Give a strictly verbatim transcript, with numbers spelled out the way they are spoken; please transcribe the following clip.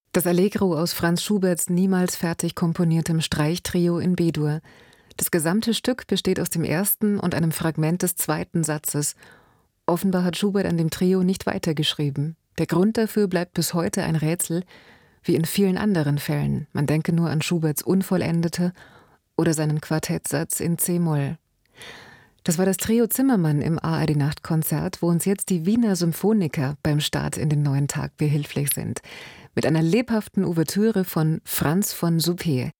Das Allegro aus Franz Schuberts niemals fertig komponiertem Streichtrio in B-Dur. Das gesamte Stück besteht aus dem ersten und einem Fragment des zweiten Satzes. Offenbar hat Schubert an dem Trio nicht weitergeschrieben. Der Grund dafür bleibt bis heute ein Rätsel, wie in vielen anderen Fällen. Man denke nur an Schuberts Unvollendete oder seinen Quartettsatz in c-Moll. Das war das Trio Zimmermann im A R D-Nachtkonzert, wo uns jetzt die Wiener Symphoniker beim Start in den neuen Tag behilflich sind. Mit einer lebhaften Ouvertüre von Franz von Suppé.